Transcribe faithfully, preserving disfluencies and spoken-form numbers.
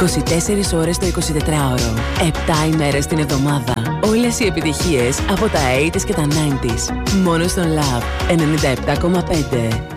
είκοσι τέσσερις ώρες το εικοσιτετράωρο. επτά ημέρες την εβδομάδα. Όλες οι επιτυχίες από τα ογδόντα και τα ενενήντα. Μόνο στον Love ενενήντα επτά κόμμα πέντε.